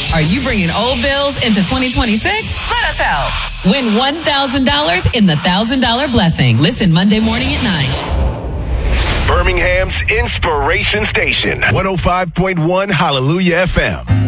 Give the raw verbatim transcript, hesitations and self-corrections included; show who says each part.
Speaker 1: Are you bringing old bills into twenty twenty-six? Let us help. Win one thousand dollars in the one thousand dollars Blessing. Listen Monday morning at nine.
Speaker 2: Birmingham's Inspiration Station, one oh five point one Hallelujah F M.